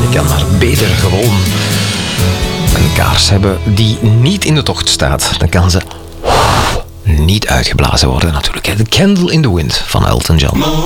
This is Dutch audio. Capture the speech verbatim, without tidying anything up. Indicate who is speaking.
Speaker 1: Je kan maar beter gewoon een kaars hebben die niet in de tocht staat. Dan kan ze niet uitgeblazen worden natuurlijk. The Candle in the Wind van Elton John.